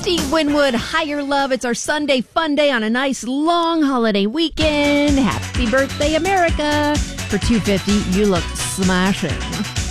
Steve Winwood, Higher Love. It's our Sunday fun day on a nice long holiday weekend. Happy birthday, America. For $2.50, you look smashing.